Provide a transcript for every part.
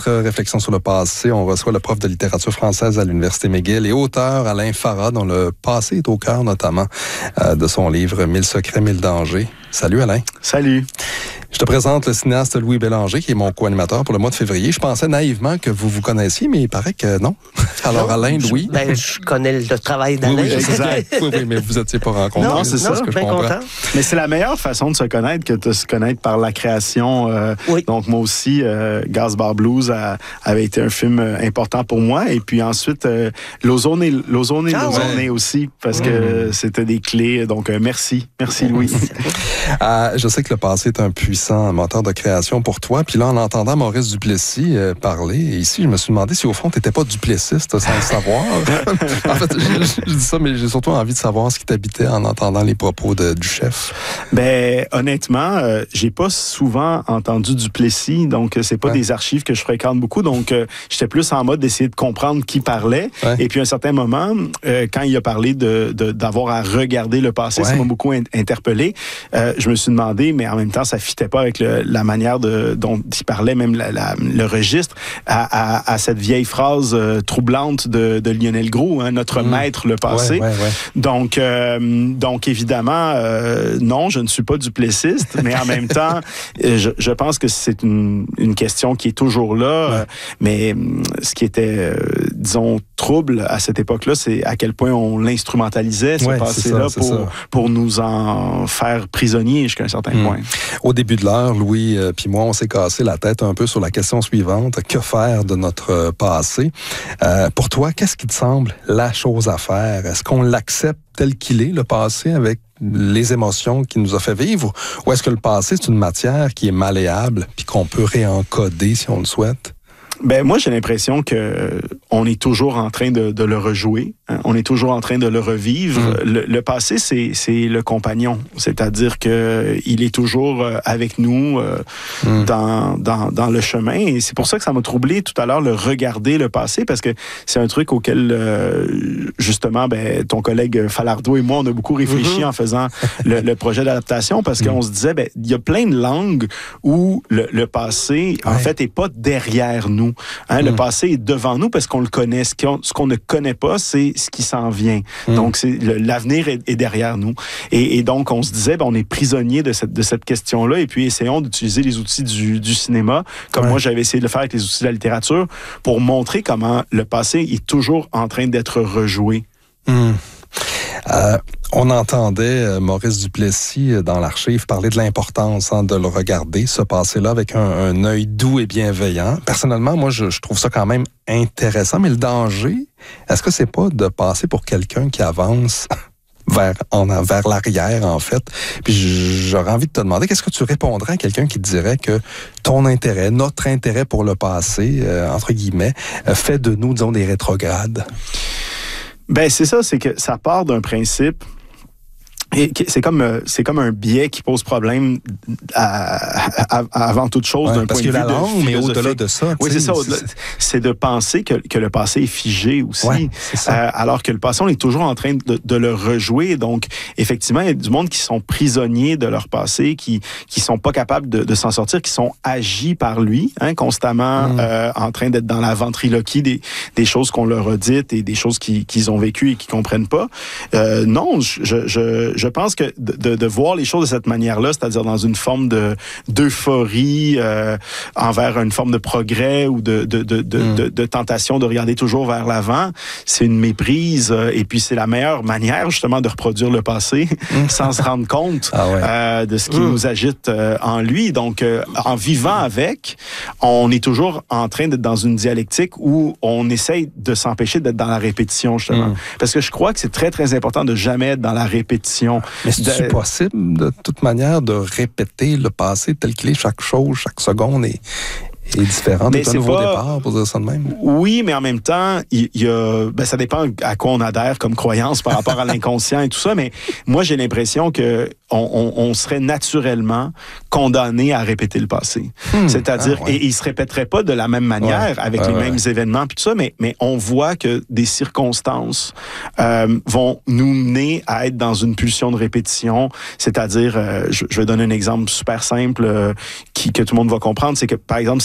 notre réflexion sur le passé, on reçoit le prof de littérature française à l'Université McGill et auteur Alain Farah, dont le passé est au cœur notamment de son livre « 1000 secrets, 1000 dangers ». Salut Alain. Salut. Je te présente le cinéaste Louis Bélanger, qui est mon co-animateur pour le mois de février. Je pensais naïvement que vous vous connaissiez, mais il paraît que non. Alors, Alain, Louis... Je connais le travail d'Alain. Oui, exact. Oui, mais vous n'étiez pas rencontrés. Non, c'est ça. Ce que je comprends. Content. Mais c'est la meilleure façon de se connaître que de se connaître par la création. Oui. Donc, moi aussi, Gaz Bar Blues avait été un film important pour moi. Et puis ensuite, L'Ozone aussi, parce que c'était des clés. Donc, merci. Merci, Louis. Je sais que le passé est un puissant moteur de création pour toi. Puis là, en entendant Maurice Duplessis parler, et ici, je me suis demandé si au fond, tu n'étais pas duplessiste sans le savoir. En fait, je dis ça, mais j'ai surtout envie de savoir ce qui t'habitait en entendant les propos du chef. Ben, honnêtement, j'ai pas souvent entendu Duplessis, donc c'est pas des archives que je fréquente beaucoup. Donc, j'étais plus en mode d'essayer de comprendre qui parlait. Ouais. Et puis, à un certain moment, quand il a parlé d'avoir à regarder le passé, ça m'a beaucoup interpellé. Je me suis demandé, mais en même temps, ça fitait pas avec la manière dont il parlait, même le registre, à cette vieille phrase troublante de Lionel Groulx, hein, notre maître, le passé. Donc, évidemment, non, je ne suis pas duplessiste, mais en même temps, je pense que c'est une question qui est toujours là. Mais ce qui était, disons, trouble à cette époque-là, c'est à quel point on l'instrumentalisait, ce passé-là, pour nous en faire prisonniers jusqu'à un certain point. Au début de l'heure, Louis puis moi, on s'est cassé la tête un peu sur la question suivante. Que faire de notre passé? Pour toi, qu'est-ce qui te semble la chose à faire? Est-ce qu'on l'accepte tel qu'il est, le passé, avec les émotions qu'il nous a fait vivre? Ou est-ce que le passé, c'est une matière qui est malléable puis qu'on peut réencoder si on le souhaite? Ben moi, j'ai l'impression que on est toujours en train de le rejouer. Hein? On est toujours en train de le revivre. Le passé, c'est le compagnon. C'est-à-dire que il est toujours avec nous dans le chemin. Et c'est pour ça que ça m'a troublé tout à l'heure, le regarder le passé, parce que c'est un truc auquel, justement, ton collègue Falardeau et moi, on a beaucoup réfléchi en faisant le projet d'adaptation, parce qu'on se disait, il y a plein de langues où le passé, en fait, est pas derrière nous. Hein, le passé est devant nous parce qu'on le connaît. Ce qu'on ne connaît pas, c'est ce qui s'en vient. Donc, l'avenir est derrière nous. Et donc, on se disait, on est prisonnier de cette question-là, et puis essayons d'utiliser les outils du cinéma, comme moi, j'avais essayé de le faire avec les outils de la littérature, pour montrer comment le passé est toujours en train d'être rejoué. On entendait Maurice Duplessis dans l'archive parler de l'importance de le regarder, ce passé-là, avec un œil doux et bienveillant. Personnellement, moi, je trouve ça quand même intéressant, mais le danger, est-ce que c'est pas de passer pour quelqu'un qui avance vers l'arrière, en fait? Puis j'aurais envie de te demander, qu'est-ce que tu répondrais à quelqu'un qui te dirait que ton intérêt, notre intérêt pour le passé, entre guillemets, fait de nous, disons, des rétrogrades? Ben, c'est ça, c'est que ça part d'un principe. Et c'est comme un biais qui pose problème avant toute chose d'un point de vue la langue, mais au-delà de ça. Oui, c'est ça. C'est de penser que le passé est figé aussi. Ouais, alors que le passé, on est toujours en train de le rejouer. Donc, effectivement, il y a du monde qui sont prisonniers de leur passé, qui sont pas capables de s'en sortir, qui sont agis par lui, hein, constamment en train d'être dans la ventriloquie des choses qu'on leur a dites et des choses qu'ils ont vécues et qu'ils comprennent pas. Non, je pense que de voir les choses de cette manière-là, c'est-à-dire dans une forme d'euphorie envers une forme de progrès ou de tentation de regarder toujours vers l'avant, c'est une méprise. Et puis, c'est la meilleure manière, justement, de reproduire le passé sans se rendre compte de ce qui nous agite en lui. Donc, en vivant avec, on est toujours en train d'être dans une dialectique où on essaye de s'empêcher d'être dans la répétition, justement. Parce que je crois que c'est très, très important de jamais être dans la répétition. Mais c'est possible, de toute manière, de répéter le passé tel qu'il est, chaque chose, chaque seconde est différent d'un nouveau départ, pour dire ça de même? Oui, mais en même temps, ça dépend à quoi on adhère comme croyance par rapport à l'inconscient et tout ça, mais moi, j'ai l'impression que on serait naturellement condamné à répéter le passé. C'est-à-dire, et il se répéterait pas de la même manière, avec les mêmes événements puis tout ça, mais on voit que des circonstances vont nous mener à être dans une pulsion de répétition. C'est-à-dire, je vais donner un exemple super simple que tout le monde va comprendre, c'est que, par exemple,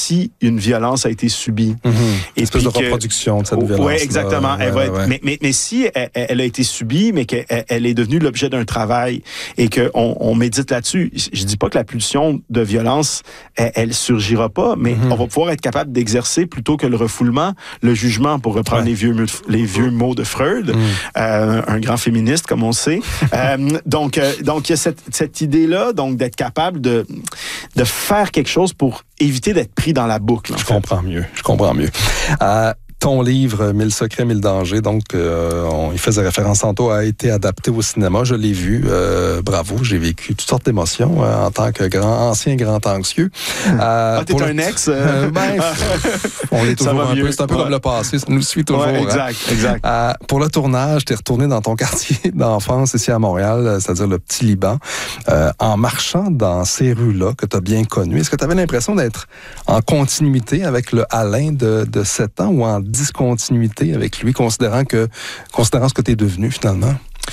si une violence a été subie. Et espèce de reproduction de cette violence. Oui, exactement. Mais si elle a été subie, mais qu'elle est devenue l'objet d'un travail et qu'on médite là-dessus, je dis pas que la pulsion de violence, elle surgira pas, mais on va pouvoir être capable d'exercer plutôt que le refoulement, le jugement, pour reprendre les vieux mots de Freud, un grand féministe, comme on sait. Donc, il y a cette idée-là, donc d'être capable de faire quelque chose pour éviter d'être pris dans la boucle. Je comprends mieux. Ton livre, 1000 secrets, 1000 dangers, donc il faisait référence tantôt, a été adapté au cinéma. Je l'ai vu. Bravo, j'ai vécu toutes sortes d'émotions en tant que ancien grand anxieux. T'es un ex? On l'est toujours un peu. C'est un peu comme le passé, ça nous suit toujours. Exact. Pour le tournage, t'es retourné dans ton quartier d'enfance ici à Montréal, c'est-à-dire le Petit Liban. En marchant dans ces rues-là que t'as bien connues, est-ce que t'avais l'impression d'être en continuité avec le Alain de 7 ans ou en discontinuité avec lui, considérant ce que tu es devenu finalement?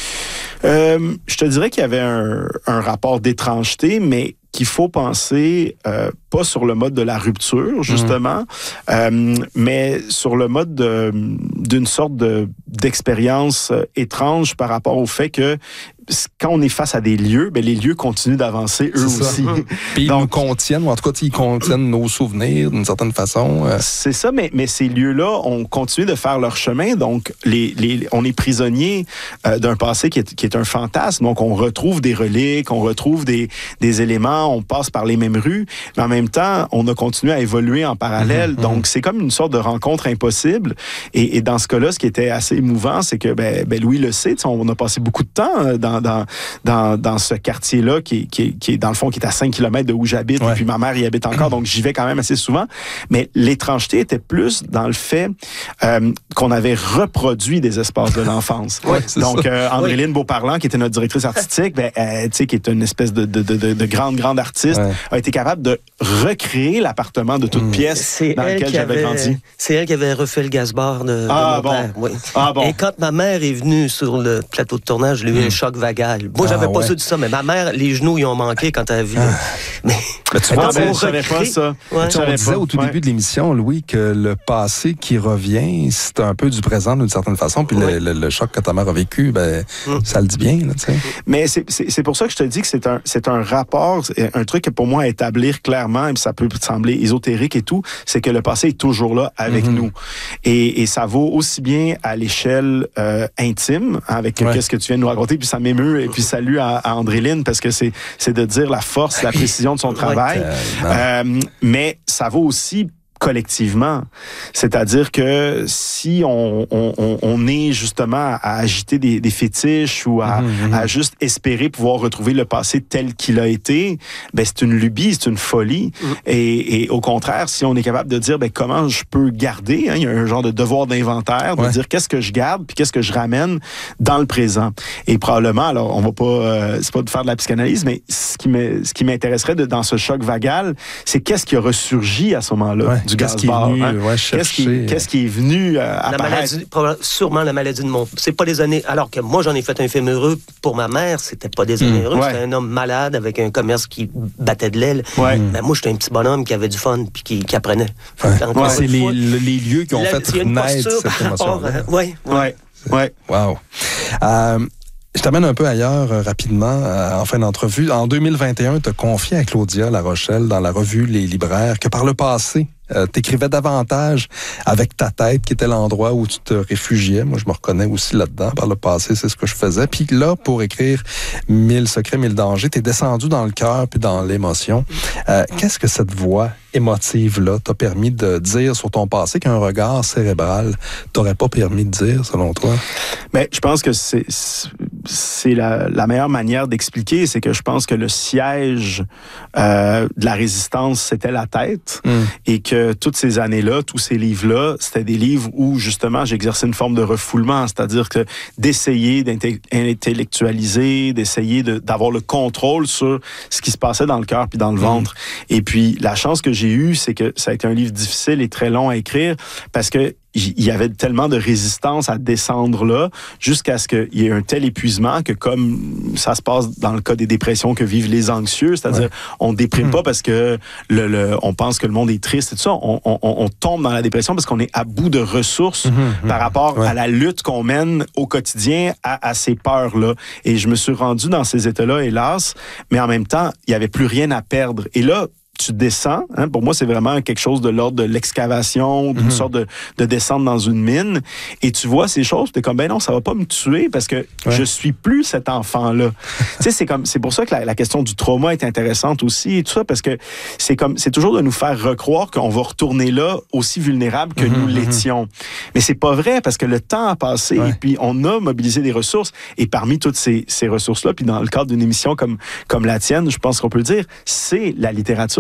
Je te dirais qu'il y avait un rapport d'étrangeté, mais qu'il faut penser pas sur le mode de la rupture, justement, mais sur le mode d'une sorte d'expérience étrange par rapport au fait que quand on est face à des lieux, les lieux continuent d'avancer eux aussi. Puis ils nous contiennent, ou en tout cas, ils contiennent nos souvenirs d'une certaine façon. C'est ça, mais ces lieux-là ont continué de faire leur chemin. Donc, on est prisonnier d'un passé qui est un fantasme. Donc, on retrouve des reliques, on retrouve des éléments, on passe par les mêmes rues, mais en même temps, on a continué à évoluer en parallèle. Donc, c'est comme une sorte de rencontre impossible. Et dans ce cas-là, ce qui était assez émouvant, c'est que Louis le sait, on a passé beaucoup de temps dans ce quartier-là qui est dans le fond qui est à 5 km de où j'habite, et puis ma mère y habite encore, donc j'y vais quand même assez souvent. Mais l'étrangeté était plus dans le fait qu'on avait reproduit des espaces de l'enfance. Donc Andréline Beauparlant, qui était notre directrice artistique, qui est une espèce de grande artiste, a été capable de recréer l'appartement de toute pièce dans lequel j'avais grandi. C'est elle qui avait refait le gaz-bar de mon père. Oui. Et quand ma mère est venue sur le plateau de tournage, j'ai eu un choc vagal. Moi, j'avais pas su de ça, mais ma mère, les genoux, ils ont manqué quand elle a vu. Mais tu vois, je savais pas ça. On disait au tout début de l'émission, Louis, que le passé qui revient, c'est un peu du présent d'une certaine façon, puis le choc que ta mère a vécu, ça le dit bien. Là, mais c'est pour ça que je te dis que c'est un rapport, un truc que pour moi à établir clairement, et ça peut sembler ésotérique et tout, c'est que le passé est toujours là avec nous. Et ça vaut aussi bien à l'échelle intime, avec qu'est-ce que tu viens de nous raconter, puis ça m'émeut, et puis salut à Andréline, parce que c'est de dire la force, la précision de son travail. Mais ça vaut aussi collectivement. C'est-à-dire que si on est justement à agiter des fétiches ou à juste espérer pouvoir retrouver le passé tel qu'il a été, c'est une lubie, c'est une folie. Et au contraire, si on est capable de dire comment je peux garder, il y a un genre de devoir d'inventaire, de dire qu'est-ce que je garde puis qu'est-ce que je ramène dans le présent. Et probablement, alors on va pas, c'est pas de faire de la psychanalyse, mais ce qui m'intéresserait dans ce choc vagal, c'est qu'est-ce qui a ressurgi à ce moment-là. Du gaz-bar. Qu'est-ce qui est venu apparaître? Sûrement la maladie de mon... C'est pas des années... Alors que moi, j'en ai fait un film heureux. Pour ma mère, c'était pas des années heureuses. C'était un homme malade avec un commerce qui battait de l'aile. Mais moi, j'étais un petit bonhomme qui avait du fun puis qui apprenait. C'est les lieux qui ont fait naître cette émotion-là. Wow. Je t'amène un peu ailleurs rapidement, en fin d'entrevue. En 2021, tu as confié à Claudia La Rochelle dans la revue Les Libraires que par le passé, t'écrivais davantage avec ta tête, qui était l'endroit où tu te réfugiais. Moi, je me reconnais aussi là-dedans. Par le passé, c'est ce que je faisais. Puis là, pour écrire 1000 secrets, 1000 dangers, t'es descendu dans le cœur puis dans l'émotion. Qu'est-ce que cette voix émotive-là t'a permis de dire sur ton passé qu'un regard cérébral t'aurait pas permis de dire, selon toi? Mais je pense que c'est la meilleure manière d'expliquer, c'est que je pense que le siège de la résistance, c'était la tête, et que toutes ces années-là, tous ces livres-là, c'était des livres où, justement, j'exerçais une forme de refoulement, c'est-à-dire que d'essayer d'intellectualiser, d'essayer d'avoir le contrôle sur ce qui se passait dans le cœur puis dans le ventre. Et puis, la chance que j'ai eue, c'est que ça a été un livre difficile et très long à écrire, parce que il y avait tellement de résistance à descendre là, jusqu'à ce qu'il y ait un tel épuisement que, comme ça se passe dans le cas des dépressions que vivent les anxieux, c'est-à-dire on déprime pas parce que on pense que le monde est triste et tout ça, on tombe dans la dépression parce qu'on est à bout de ressources par rapport à la lutte qu'on mène au quotidien à ces peurs-là. Et je me suis rendu dans ces états-là, hélas, mais en même temps, il n'y avait plus rien à perdre. Et là, tu descends. Hein, pour moi, c'est vraiment quelque chose de l'ordre de l'excavation, d'une sorte de descente dans une mine. Et tu vois ces choses, tu es comme, ben non, ça va pas me tuer parce que je suis plus cet enfant-là. Tu sais, c'est pour ça que la question du trauma est intéressante aussi et tout ça, parce que c'est toujours de nous faire recroire qu'on va retourner là aussi vulnérable que nous l'étions. Mais c'est pas vrai parce que le temps a passé et puis on a mobilisé des ressources. Et parmi toutes ces ressources-là, puis dans le cadre d'une émission comme la tienne, je pense qu'on peut le dire, c'est la littérature.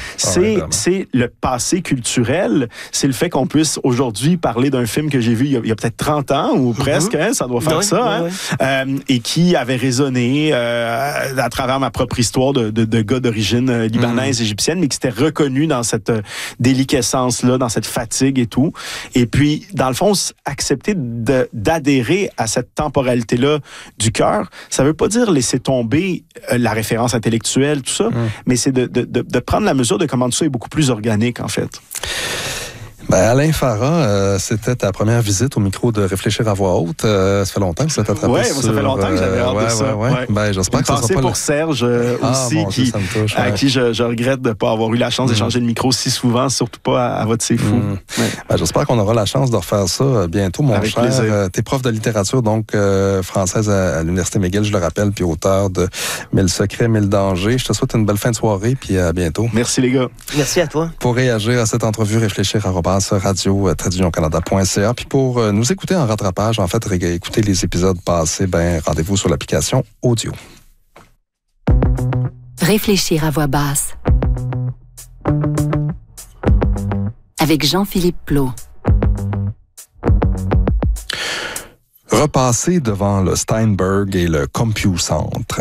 C'est le passé culturel, c'est le fait qu'on puisse aujourd'hui parler d'un film que j'ai vu il y a peut-être 30 ans ou presque, hein, ça doit faire et qui avait résonné à travers ma propre histoire de gars d'origine libanaise, égyptienne, mais qui s'était reconnu dans cette déliquescence-là, dans cette fatigue et tout. Et puis, dans le fond, accepter d'adhérer à cette temporalité-là du cœur, ça veut pas dire laisser tomber la référence intellectuelle, tout ça, mais c'est de prendre la mesure de comment tout ça est beaucoup plus organique, en fait. Ben, Alain Farah, c'était ta première visite au micro de Réfléchir à voix haute. Ça fait longtemps que ça t'a attrapé. Oui, ça fait longtemps que j'avais hâte de ça. Ben, j'espère que ça sera pas pour Serge aussi, à qui je regrette de ne pas avoir eu la chance d'échanger le micro si souvent, surtout pas à votre C'est Fou. Ben, j'espère qu'on aura la chance de refaire ça bientôt, mon Avec cher. Plaisir. T'es prof de littérature, donc française à l'Université McGill, je le rappelle, puis auteur de 1000 secrets, 1000 dangers. Je te souhaite une belle fin de soirée, puis à bientôt. Merci les gars. Merci à toi. Pour réagir à cette entrevue, réfléchir à radio-canada.ca. Puis pour nous écouter en rattrapage, en fait, écouter les épisodes passés, ben rendez-vous sur l'application audio. Réfléchir à voix basse. Avec Jean-Philippe Plot. Repasser devant le Steinberg et le CompuCentre.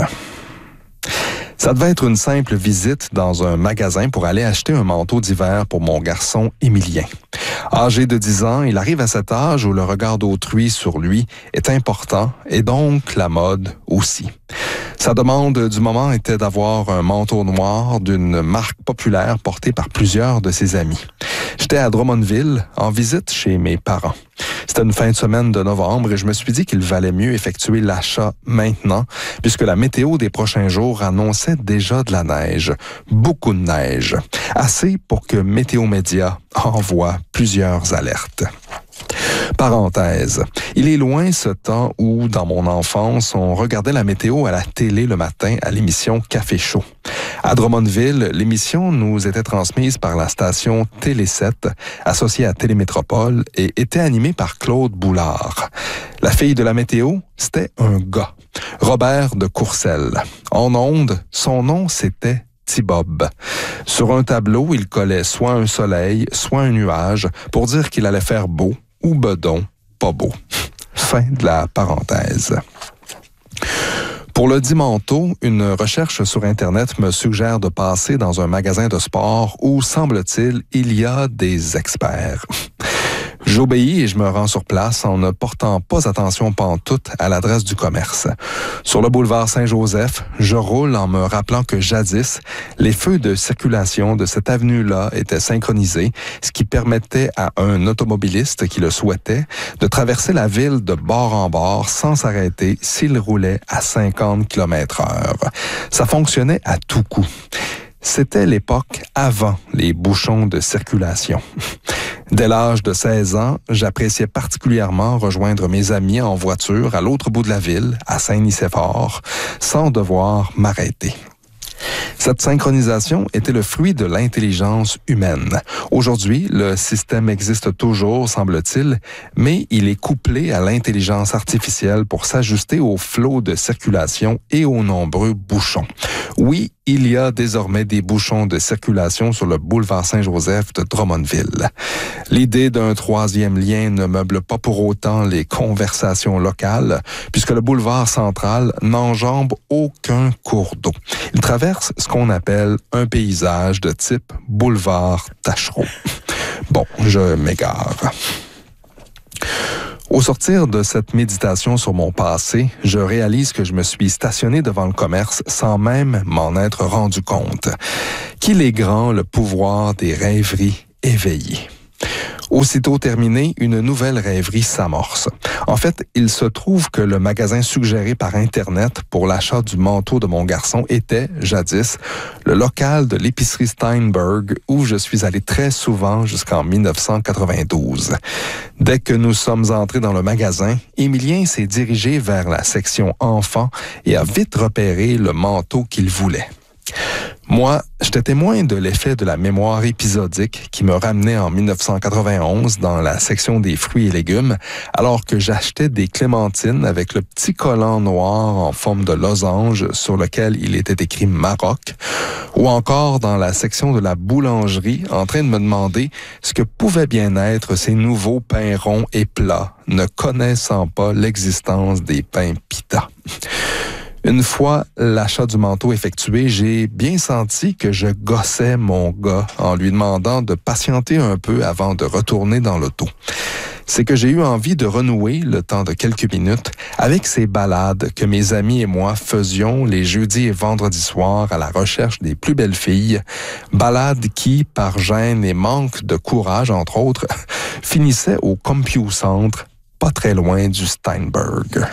Ça devait être une simple visite dans un magasin pour aller acheter un manteau d'hiver pour mon garçon Émilien. Âgé de 10 ans, il arrive à cet âge où le regard d'autrui sur lui est important et donc la mode aussi. Sa demande du moment était d'avoir un manteau noir d'une marque populaire porté par plusieurs de ses amis. J'étais à Drummondville en visite chez mes parents. C'était une fin de semaine de novembre et je me suis dit qu'il valait mieux effectuer l'achat maintenant puisque la météo des prochains jours annonçait déjà de la neige. Beaucoup de neige. Assez pour que Météo Média envoie plusieurs alertes. Parenthèse. Il est loin ce temps où, dans mon enfance, on regardait la météo à la télé le matin à l'émission Café Chaud. À Drummondville, l'émission nous était transmise par la station Télé 7, associée à Télémétropole, et était animée par Claude Boulard. La fille de la météo, c'était un gars, Robert de Courcelles. En ondes, son nom, c'était T-Bob. Sur un tableau, il collait soit un soleil, soit un nuage, pour dire qu'il allait faire beau, ou bedon, pas beau. Fin de la parenthèse. Pour le dit manteau, une recherche sur Internet me suggère de passer dans un magasin de sport où, semble-t-il, il y a des experts. J'obéis et je me rends sur place en ne portant pas attention pantoute à l'adresse du commerce. Sur le boulevard Saint-Joseph, je roule en me rappelant que jadis, les feux de circulation de cette avenue-là étaient synchronisés, ce qui permettait à un automobiliste qui le souhaitait de traverser la ville de bord en bord sans s'arrêter s'il roulait à 50 km/h. Ça fonctionnait à tout coup. C'était l'époque avant les bouchons de circulation. Dès l'âge de 16 ans, j'appréciais particulièrement rejoindre mes amis en voiture à l'autre bout de la ville, à Saint-Nicéphore, sans devoir m'arrêter. Cette synchronisation était le fruit de l'intelligence humaine. Aujourd'hui, le système existe toujours, semble-t-il, mais il est couplé à l'intelligence artificielle pour s'ajuster au flot de circulation et aux nombreux bouchons. Oui, il y a désormais des bouchons de circulation sur le boulevard Saint-Joseph de Drummondville. L'idée d'un troisième lien ne meuble pas pour autant les conversations locales, puisque le boulevard central n'enjambe aucun cours d'eau. Il traverse ce qu'on appelle un paysage de type boulevard Tachereau. Bon, je m'égare. Au sortir de cette méditation sur mon passé, je réalise que je me suis stationné devant le commerce sans même m'en être rendu compte. Qu'il est grand le pouvoir des rêveries éveillées. Aussitôt terminé, une nouvelle rêverie s'amorce. En fait, il se trouve que le magasin suggéré par Internet pour l'achat du manteau de mon garçon était, jadis, le local de l'épicerie Steinberg où je suis allé très souvent jusqu'en 1992. Dès que nous sommes entrés dans le magasin, Émilien s'est dirigé vers la section enfants et a vite repéré le manteau qu'il voulait. Moi, j'étais témoin de l'effet de la mémoire épisodique qui me ramenait en 1991 dans la section des fruits et légumes, alors que j'achetais des clémentines avec le petit collant noir en forme de losange sur lequel il était écrit Maroc, ou encore dans la section de la boulangerie en train de me demander ce que pouvaient bien être ces nouveaux pains ronds et plats, ne connaissant pas l'existence des pains pita. Une fois l'achat du manteau effectué, j'ai bien senti que je gossais mon gars en lui demandant de patienter un peu avant de retourner dans l'auto. C'est que j'ai eu envie de renouer, le temps de quelques minutes, avec ces balades que mes amis et moi faisions les jeudis et vendredis soirs à la recherche des plus belles filles, balades qui, par gêne et manque de courage, entre autres, finissaient au CompuCentre, pas très loin du Steinberg.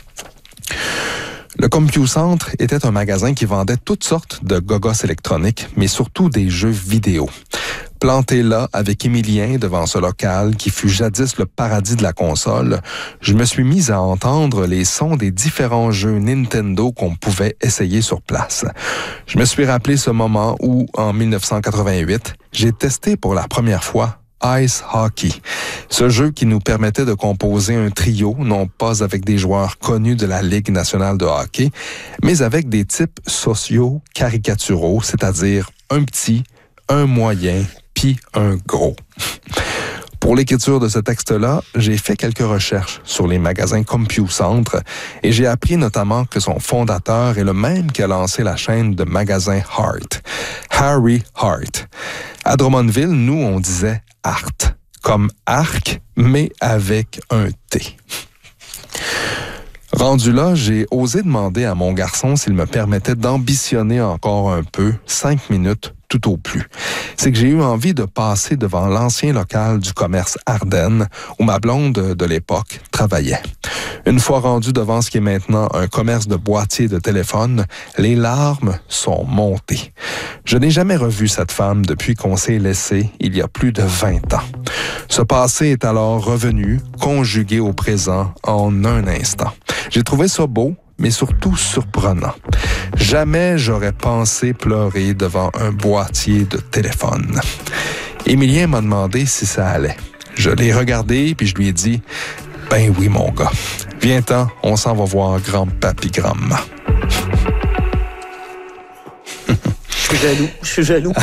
Le CompuCentre était un magasin qui vendait toutes sortes de gogos électroniques, mais surtout des jeux vidéo. Planté là, avec Émilien devant ce local qui fut jadis le paradis de la console, je me suis mis à entendre les sons des différents jeux Nintendo qu'on pouvait essayer sur place. Je me suis rappelé ce moment où, en 1988, j'ai testé pour la première fois Ice Hockey. Ce jeu qui nous permettait de composer un trio, non pas avec des joueurs connus de la Ligue nationale de hockey, mais avec des types sociaux caricaturaux, c'est-à-dire un petit, un moyen, puis un gros. Pour l'écriture de ce texte-là, j'ai fait quelques recherches sur les magasins CompuCentre et j'ai appris notamment que son fondateur est le même qui a lancé la chaîne de magasins Hart, Harry Hart. À Drummondville, nous, on disait Art, comme arc, mais avec un T. Rendu là, j'ai osé demander à mon garçon s'il me permettait d'ambitionner encore un peu, 5 minutes tout au plus. C'est que j'ai eu envie de passer devant l'ancien local du commerce Ardennes, où ma blonde de l'époque travaillait. Une fois rendu devant ce qui est maintenant un commerce de boîtiers de téléphone, les larmes sont montées. Je n'ai jamais revu cette femme depuis qu'on s'est laissé il y a plus de 20 ans. Ce passé est alors revenu, conjugué au présent en un instant. J'ai trouvé ça beau, mais surtout surprenant. Jamais j'aurais pensé pleurer devant un boîtier de téléphone. Émilien m'a demandé si ça allait. Je l'ai regardé puis je lui ai dit « Ben oui, mon gars. Viens-t'en, on s'en va voir grand-papi, grand-maman. » Je suis jaloux.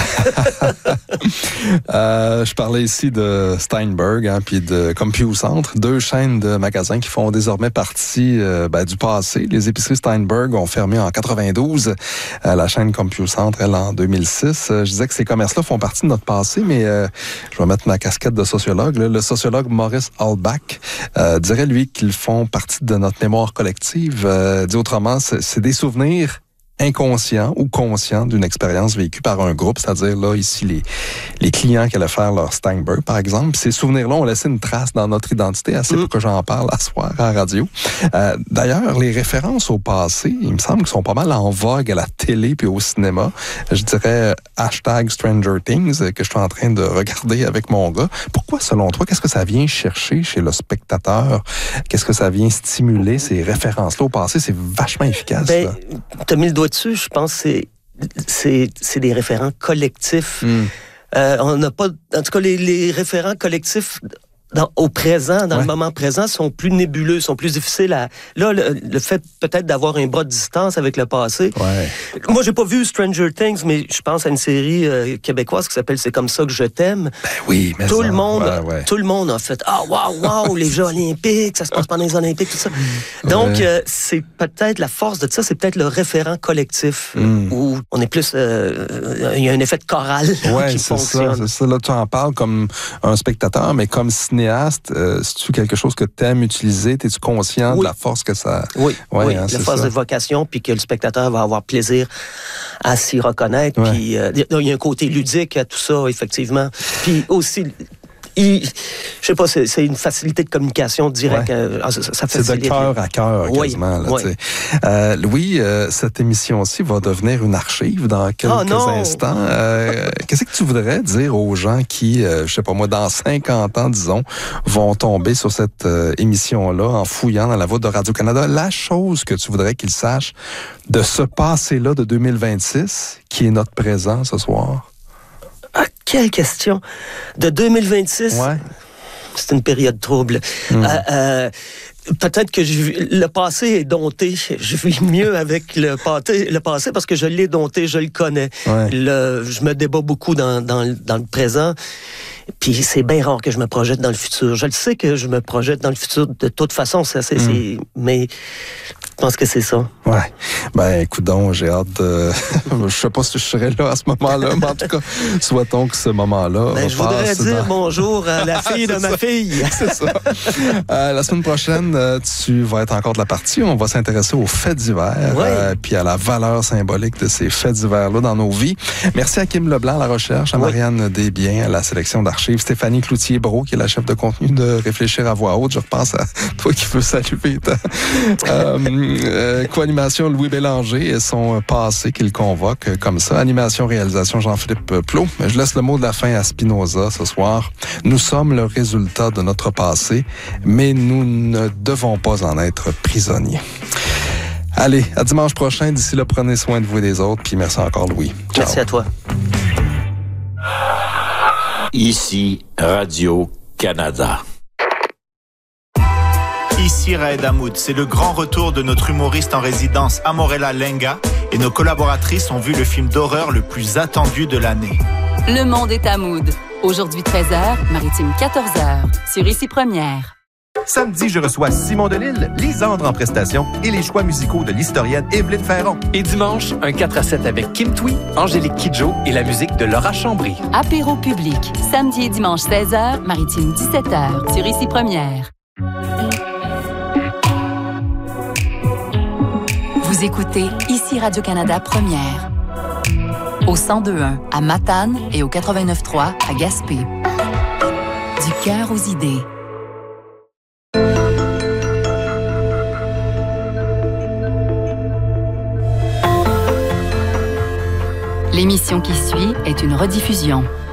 Je parlais ici de Steinberg puis de CompuCentre, 2 chaînes de magasins qui font désormais partie du passé. Les épiceries Steinberg ont fermé en 92. La chaîne CompuCentre, elle, en 2006. Je disais que ces commerces-là font partie de notre passé, mais je vais mettre ma casquette de sociologue. Là. Le sociologue Maurice Halbach dirait, lui, qu'ils font partie de notre mémoire collective. Dit autrement, c'est des souvenirs inconscient ou conscient d'une expérience vécue par un groupe, c'est-à-dire là ici les clients qui allaient faire leur Steinberg, par exemple. Ces souvenirs-là ont laissé une trace dans notre identité, assez pour que j'en parle à soir à la radio. D'ailleurs, les références au passé, il me semble qu'ils sont pas mal en vogue à la télé puis au cinéma. Je dirais #Stranger Things que je suis en train de regarder avec mon gars. Pourquoi, selon toi, qu'est-ce que ça vient chercher chez le spectateur? Qu'est-ce que ça vient stimuler, ces références-là au passé? C'est vachement efficace. T'as mis le doigt dessus, je pense que c'est des référents collectifs. On n'a pas... En tout cas, les référents collectifs au présent, dans le moment présent, sont plus nébuleux, sont plus difficiles à... Là, le fait peut-être d'avoir un bras de distance avec le passé. Ouais. Moi, j'ai pas vu Stranger Things, mais je pense à une série québécoise qui s'appelle C'est comme ça que je t'aime. Ben oui, mais tout le monde a fait wow, les Jeux olympiques, ça se passe pendant les Olympiques, tout ça. Donc, c'est peut-être la force de ça, c'est peut-être le référent collectif où on est plus... Il y a un effet de chorale qui fonctionne. C'est ça. Là, tu en parles comme un spectateur, mais comme cinéaste cinéaste, c'est-tu quelque chose que tu aimes utiliser? Es-tu conscient de la force que ça... Oui, la force de vocation, puis que le spectateur va avoir plaisir à s'y reconnaître. Puis il y a un côté ludique à tout ça, effectivement. Puis aussi... je sais pas, c'est une facilité de communication directe. Ça c'est de cœur à cœur, quasiment. Là, Louis, cette émission-ci va devenir une archive dans quelques instants. Qu'est-ce que tu voudrais dire aux gens qui, je sais pas moi, dans 50 ans, disons, vont tomber sur cette émission-là en fouillant dans la voûte de Radio-Canada? La chose que tu voudrais qu'ils sachent de ce passé-là de 2026, qui est notre présent ce soir? Ah, quelle question! De 2026, c'est une période trouble. Peut-être que le passé est dompté. Je vis mieux avec le passé parce que je l'ai dompté, je le connais. Je me débat beaucoup dans le présent. Puis c'est bien rare que je me projette dans le futur. Je le sais que je me projette dans le futur de toute façon, mais je pense que c'est ça. Ouais. Ben, écoute donc, j'ai hâte de... je sais pas si je serai là à ce moment-là, mais en tout cas, souhaitons que ce moment-là... Ben, je voudrais dire bonjour à la fille de ma fille. C'est ça. La semaine prochaine, tu vas être encore de la partie. On va s'intéresser aux faits d'hiver, puis à la valeur symbolique de ces faits d'hiver-là dans nos vies. Merci à Kim Leblanc à la recherche, à Marianne Desbiens à la sélection d'archives, Stéphanie Cloutier-Brault, qui est la chef de contenu de Réfléchir à voix haute. Je repense à toi qui veux saluer co-animation Louis Bélanger et son passé qu'il convoque comme ça. Animation, réalisation Jean-Philippe Plot. Je laisse le mot de la fin à Spinoza ce soir. Nous sommes le résultat de notre passé, mais nous ne devons pas en être prisonniers. Allez, à dimanche prochain. D'ici là, prenez soin de vous et des autres. Puis merci encore, Louis. Ciao. Merci à toi. Ici, Radio-Canada. Ici Raed Hamoud, c'est le grand retour de notre humoriste en résidence Amorella Lenga et nos collaboratrices ont vu le film d'horreur le plus attendu de l'année. Le monde est Hamoud. Aujourd'hui 13h, Maritime 14h, sur Ici Première. Samedi, je reçois Simon Delille, Lisandre en prestation et les choix musicaux de l'historienne Évelyne Ferron. Et dimanche, un 4-7 avec Kim Thuy, Angélique Kidjo et la musique de Laura Chambry. Apéro public, samedi et dimanche 16h, Maritime 17h, sur Ici Première. Vous écoutez Ici Radio-Canada Première. Au 102.1 à Matane et au 89.3 à Gaspé. Du cœur aux idées. L'émission qui suit est une rediffusion.